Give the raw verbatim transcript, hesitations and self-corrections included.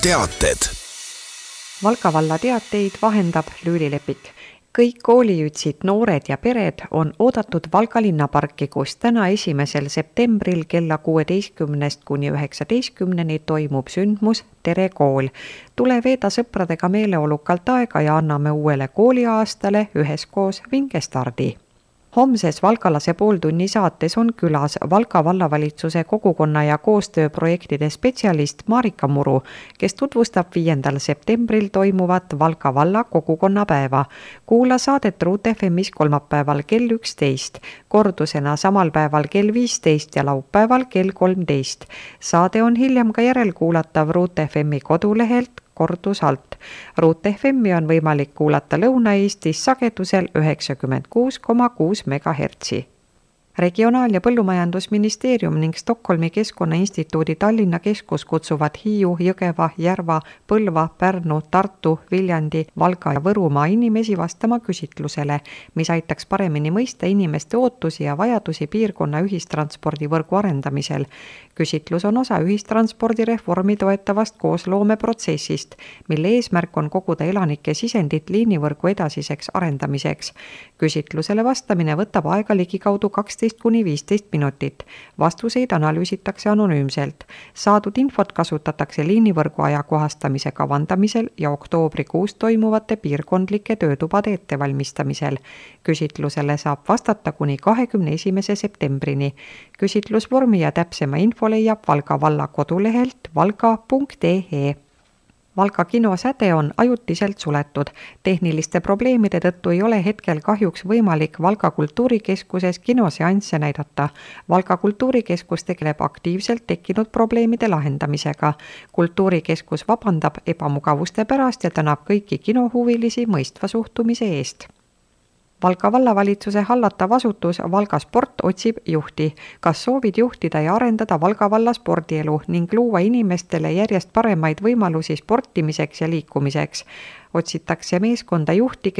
teated. Valka valla teateid vahendab Lüüli Lepik. Kõik kooliütsid, noored ja pered on oodatud Valka linnaparki, kus täna esimesel septembril kella kuueteistkümnest kuni üheksateistkümneni toimub sündmus Tere kool. Tule veeda sõpradega meeleolukalt aega ja anname uuele kooliaastale üheskoos vingestardi. Homses Valkalase pooltunni saates on külas Valka vallavalitsuse kogukonna ja koostööprojektide spetsialist Marika Muru, kes tutvustab viiendal septembril toimuvat Valka valla kogukonnapäeva. Kuula saadet Ruut F M-is kolmapäeval kell üksteist, kordusena samal päeval kell viisteist ja laupäeval kell kolmteist. Saade on hiljem ka järelkuulatav Ruut F M-i kodulehelt kordusalt. Ruut F M-i on võimalik kuulata Lõuna-Eestis sagedusel üheksakümmend kuus koma kuus megahertsi. Regionaal- ja Põllumajandusministeerium ning Stockholmi Keskkonnainstituudi Tallinna keskus kutsuvad Hiiu, Jõgeva, Järva, Põlva, Pärnu, Tartu, Viljandi, Valga ja Võrumaa inimesi vastama küsitlusele, mis aitaks paremini mõista inimeste ootusi ja vajadusi piirkonna ühistranspordivõrgu arendamisel. Küsitlus on osa ühistranspordireformi toetavast koosloomeprotsessist, mille eesmärk on koguda elanike sisendit liinivõrgu edasiseks arendamiseks. Küsitlusele vastamine võtab aega ligikaudu kaksteist kuni viisteist minutit. Vastuseid analüüsitakse anonüümselt. Saadud infot kasutatakse liinivõrgu ajakohastamise kavandamisel ja oktoobrikuus toimuvate piirkondlike töötubade ettevalmistamisel. Küsitlusele saab vastata kuni kahekümne esimese septembrini. Küsitlusvormi ja täpsema info leiab Valka valla kodulehelt valka punkt e e. Valka kino säde on ajutiselt suletud. Tehniliste probleemide tõttu ei ole hetkel kahjuks võimalik Valka kultuurikeskuses kinoseansse näidata. Valka kultuurikeskus tegeleb aktiivselt tekkinud probleemide lahendamisega. Kultuurikeskus vabandab ebamugavuste pärast ja tänab kõiki kinohuvilisi mõistva suhtumise eest. Valka vallavalitsuse hallatav asutus Valka Sport otsib juhti. Kas soovid juhtida ja arendada Valka valla spordielu ning luua inimestele järjest paremaid võimalusi sportimiseks ja liikumiseks? Otsitakse meeskonda juhti,